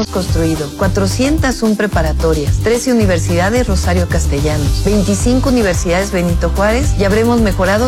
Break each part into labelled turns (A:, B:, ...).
A: hemos construido 401 preparatorias, 13 universidades Rosario Castellanos, 25 universidades Benito Juárez y habremos mejorado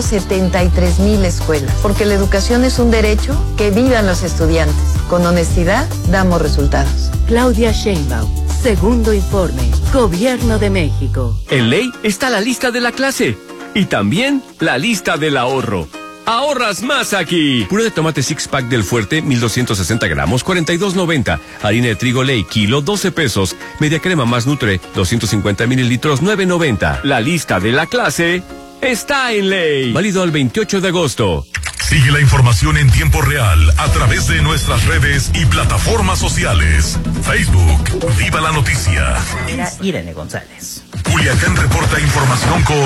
A: 73,000 escuelas. Porque la educación es un derecho, que vivan los estudiantes. Con honestidad, damos resultados.
B: Claudia Sheinbaum, segundo informe, Gobierno de México.
C: En ley está la lista de la clase y también la lista del ahorro. ¡Ahorras más aquí! Puré de tomate six pack del Fuerte, 1260 gramos, 42.90. Harina de trigo Ley, kilo, 12 pesos. Media crema más Nutre, 250 mililitros, 9.90. La lista de la clase está en ley. Válido al 28 de agosto.
D: Sigue la información en tiempo real a través de nuestras redes y plataformas sociales. Facebook, Viva la Noticia.
E: Era Irene González.
D: Culiacán reporta información con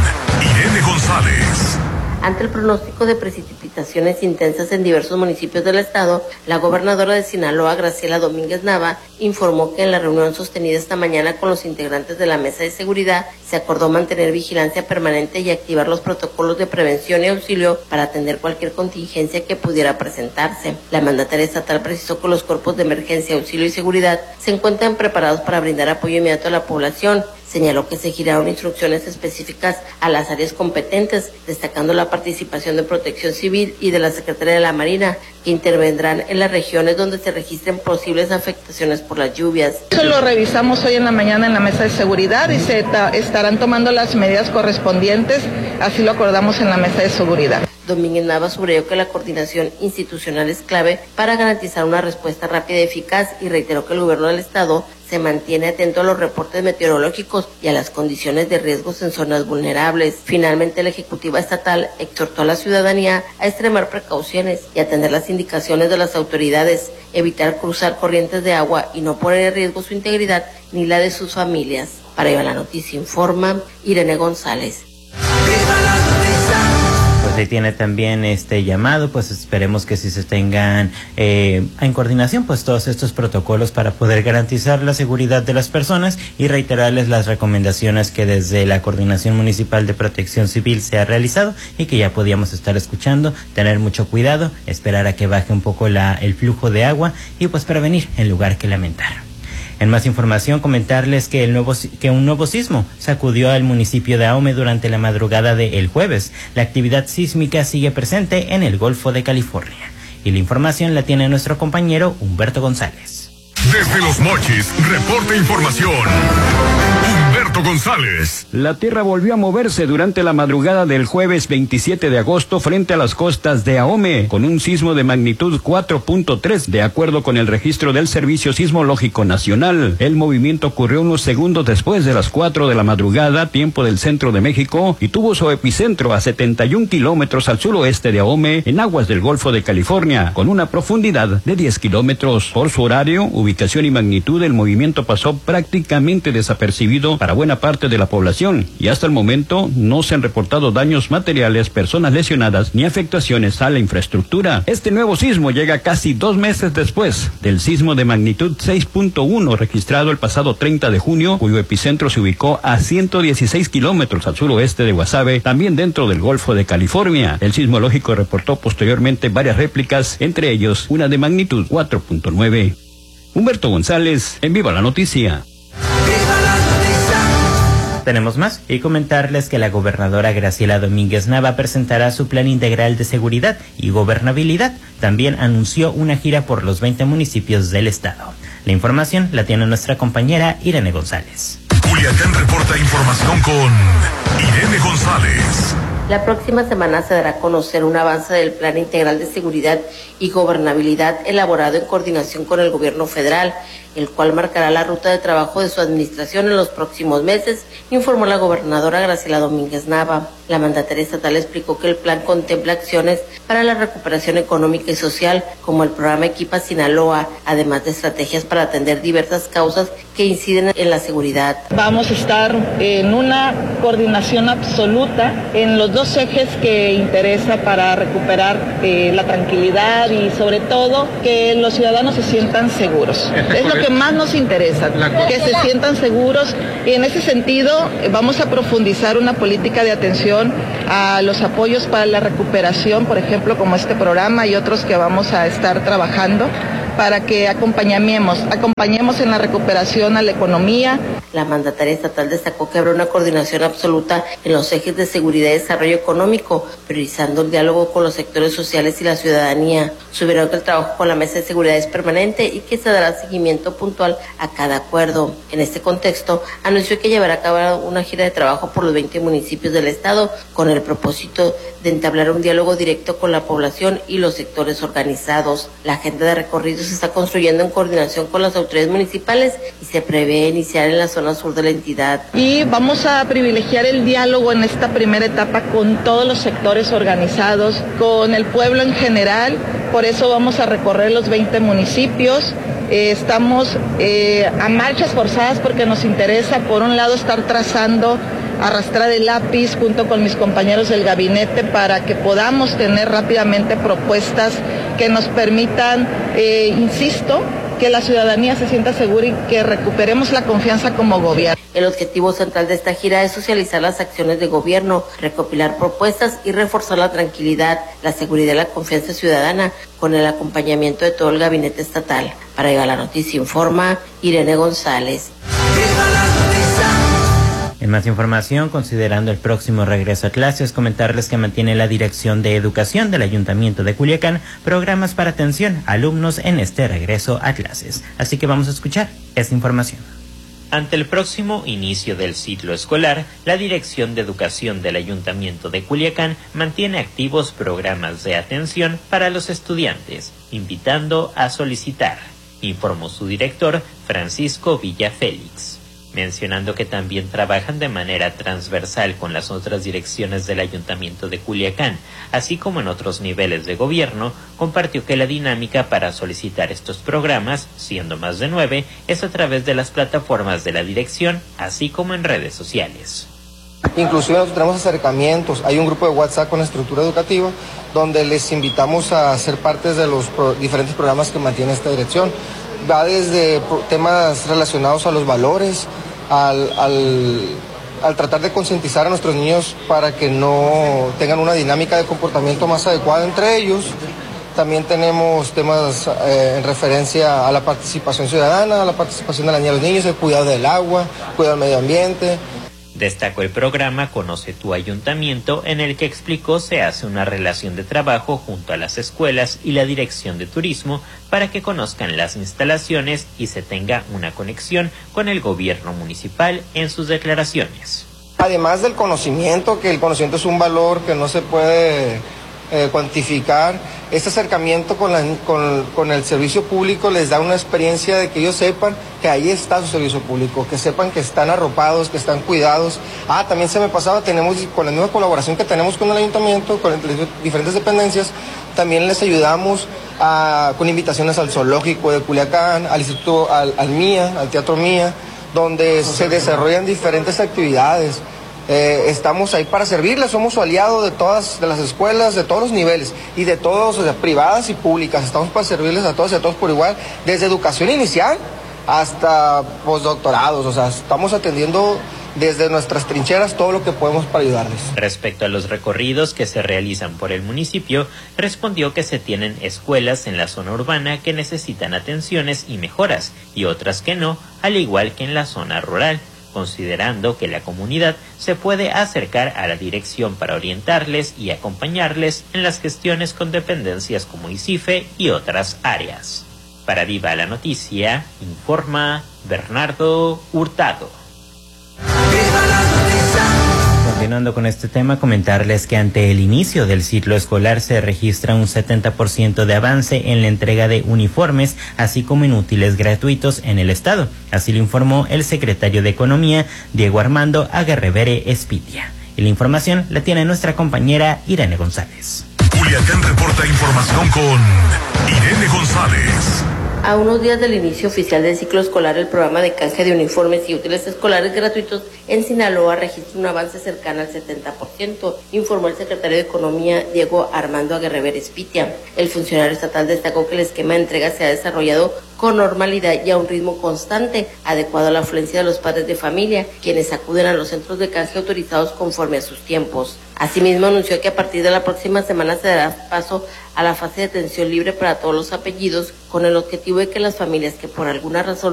D: Irene González.
F: Ante el pronóstico de precipitaciones intensas en diversos municipios del estado, la gobernadora de Sinaloa, Graciela Domínguez Nava, informó que en la reunión sostenida esta mañana con los integrantes de la Mesa de Seguridad, se acordó mantener vigilancia permanente y activar los protocolos de prevención y auxilio para atender cualquier contingencia que pudiera presentarse. La mandataria estatal precisó que los cuerpos de emergencia, auxilio y seguridad se encuentran preparados para brindar apoyo inmediato a la población. Señaló que se giraron instrucciones específicas a las áreas competentes, destacando la participación de Protección Civil y de la Secretaría de la Marina, que intervendrán en las regiones donde se registren posibles afectaciones por las lluvias.
G: Eso lo revisamos hoy en la mañana en la Mesa de Seguridad y se estarán tomando las medidas correspondientes, así lo acordamos en la Mesa de Seguridad.
F: Domínguez Nava subrayó que la coordinación institucional es clave para garantizar una respuesta rápida y eficaz y reiteró que el gobierno del estado se mantiene atento a los reportes meteorológicos y a las condiciones de riesgos en zonas vulnerables. Finalmente, la Ejecutiva Estatal exhortó a la ciudadanía a extremar precauciones y atender las indicaciones de las autoridades, evitar cruzar corrientes de agua y no poner en riesgo su integridad ni la de sus familias. Para Viva la Noticia informa Irene González.
E: Se tiene también este llamado, pues esperemos que sí se tengan en coordinación pues todos estos protocolos para poder garantizar la seguridad de las personas y reiterarles las recomendaciones que desde la Coordinación Municipal de Protección Civil se ha realizado y que ya podíamos estar escuchando, tener mucho cuidado, esperar a que baje un poco el flujo de agua y pues prevenir en lugar que lamentar. En más información, comentarles que un nuevo sismo sacudió al municipio de Ahome durante la madrugada del jueves. La actividad sísmica sigue presente en el Golfo de California. Y la información la tiene nuestro compañero Humberto González.
D: Desde Los Mochis, reporta información. Humberto González.
H: La tierra volvió a moverse durante la madrugada del jueves 27 de agosto frente a las costas de Ahome, con un sismo de magnitud 4.3, de acuerdo con el registro del Servicio Sismológico Nacional. El movimiento ocurrió unos segundos después de las 4 de la madrugada, tiempo del centro de México, y tuvo su epicentro a 71 kilómetros al suroeste de Ahome, en aguas del Golfo de California, con una profundidad de 10 kilómetros. Por su horario, ubicación y magnitud, el movimiento pasó prácticamente desapercibido para buena parte de la población, y hasta el momento no se han reportado daños materiales, personas lesionadas ni afectaciones a la infraestructura. Este nuevo sismo llega casi 2 meses después del sismo de magnitud 6.1 registrado el pasado 30 de junio, cuyo epicentro se ubicó a 116 kilómetros al suroeste de Guasave, también dentro del Golfo de California. El sismológico reportó posteriormente varias réplicas, entre ellos una de magnitud 4.9. Humberto González, en Viva la Noticia.
E: Tenemos más y comentarles que la gobernadora Graciela Domínguez Nava presentará su plan integral de seguridad y gobernabilidad. También anunció una gira por los 20 municipios del estado. La información la tiene nuestra compañera Irene González.
D: Culiacán reporta información con Irene González.
F: La próxima semana se dará a conocer un avance del Plan Integral de Seguridad y Gobernabilidad elaborado en coordinación con el gobierno federal, el cual marcará la ruta de trabajo de su administración en los próximos meses, informó la gobernadora Graciela Domínguez Nava. La mandataria estatal explicó que el plan contempla acciones para la recuperación económica y social, como el programa Equipa Sinaloa, además de estrategias para atender diversas causas que inciden en la seguridad.
G: Vamos a estar en una coordinación absoluta en los 2 ejes que interesa para recuperar la tranquilidad y sobre todo que los ciudadanos se sientan seguros. Es lo que más nos interesa, que se sientan seguros, y en ese sentido vamos a profundizar una política de atención a los apoyos para la recuperación, por ejemplo, como este programa y otros que vamos a estar trabajando para que acompañemos en la recuperación a la economía.
F: La mandataria estatal destacó que habrá una coordinación absoluta en los ejes de seguridad y desarrollo económico, priorizando el diálogo con los sectores sociales y la ciudadanía. Subieron que el trabajo con la mesa de seguridad es permanente y que se dará seguimiento puntual a cada acuerdo. En este contexto, anunció que llevará a cabo una gira de trabajo por los 20 municipios del estado con el propósito de entablar un diálogo directo con la población y los sectores organizados. La agenda de recorridos se está construyendo en coordinación con las autoridades municipales y se prevé iniciar en la zona sur de la entidad.
G: Y vamos a privilegiar el diálogo en esta primera etapa con todos los sectores organizados, con el pueblo en general. Por eso vamos a recorrer los 20 municipios. Estamos a marchas forzadas porque nos interesa, por un lado, estar trazando, arrastrar el lápiz junto con mis compañeros del gabinete para que podamos tener rápidamente propuestas que nos permitan, insisto, que la ciudadanía se sienta segura y que recuperemos la confianza como gobierno.
F: El objetivo central de esta gira es socializar las acciones de gobierno, recopilar propuestas y reforzar la tranquilidad, la seguridad y la confianza ciudadana con el acompañamiento de todo el gabinete estatal. Para Viva la Noticia informa Irene González.
E: En más información, considerando el próximo regreso a clases, comentarles que mantiene la Dirección de Educación del Ayuntamiento de Culiacán programas para atención a alumnos en este regreso a clases. Así que vamos a escuchar esta información. Ante el próximo inicio del ciclo escolar, la Dirección de Educación del Ayuntamiento de Culiacán mantiene activos programas de atención para los estudiantes, invitando a solicitar, informó su director, Francisco Villafélix, mencionando que también trabajan de manera transversal con las otras direcciones del Ayuntamiento de Culiacán, así como en otros niveles de gobierno. Compartió que la dinámica para solicitar estos programas, siendo más de 9, es a través de las plataformas de la dirección, así como en redes sociales.
I: Inclusive nosotros tenemos acercamientos, hay un grupo de WhatsApp con estructura educativa donde les invitamos a ser parte de los diferentes programas que mantiene esta dirección. Va desde temas relacionados a los valores, al tratar de concientizar a nuestros niños para que no tengan una dinámica de comportamiento más adecuada entre ellos. También tenemos temas en referencia a la participación ciudadana, a la participación de las niñas y los niños, el cuidado del agua, cuidado del medio ambiente.
E: Destacó el programa Conoce tu Ayuntamiento, en el que explicó se hace una relación de trabajo junto a las escuelas y la Dirección de Turismo para que conozcan las instalaciones y se tenga una conexión con el gobierno municipal en sus declaraciones.
I: Además del conocimiento, que el conocimiento es un valor que no se puede cuantificar, este acercamiento con el servicio público les da una experiencia de que ellos sepan que ahí está su servicio público, que sepan que están arropados, que están cuidados. También se me pasaba, tenemos con la misma colaboración que tenemos con el ayuntamiento, con las diferentes dependencias, también les ayudamos con invitaciones al zoológico de Culiacán, al instituto, al MIA, al Teatro MIA, donde se desarrollan diferentes actividades. Estamos ahí para servirles, somos su aliado de todas las escuelas, de todos los niveles y de todos, o sea, privadas y públicas. Estamos para servirles a todos y a todos por igual, desde educación inicial hasta postdoctorados. O sea, estamos atendiendo desde nuestras trincheras todo lo que podemos para ayudarles.
E: Respecto a los recorridos que se realizan por el municipio, respondió que se tienen escuelas en la zona urbana que necesitan atenciones y mejoras y otras que no, al igual que en la zona rural, considerando que la comunidad se puede acercar a la dirección para orientarles y acompañarles en las gestiones con dependencias como ICIFE y otras áreas. Para Viva la Noticia, informa Bernardo Hurtado. Continuando con este tema, comentarles que ante el inicio del ciclo escolar se registra un 70% de avance en la entrega de uniformes, así como en útiles gratuitos en el estado. Así lo informó el secretario de Economía, Diego Armando Aguerrevere Espitia. Y la información la tiene nuestra compañera Irene González.
D: Culiacán reporta información con Irene González.
F: A unos días del inicio oficial del ciclo escolar, el programa de canje de uniformes y útiles escolares gratuitos en Sinaloa registra un avance cercano al 70%, informó el secretario de Economía, Diego Armando Aguerrevere Espitia. El funcionario estatal destacó que el esquema de entrega se ha desarrollado con normalidad y a un ritmo constante, adecuado a la afluencia de los padres de familia, quienes acuden a los centros de canje autorizados conforme a sus tiempos. Asimismo, anunció que a partir de la próxima semana se dará paso a la fase de atención libre para todos los apellidos, con el objetivo de que las familias que por alguna razón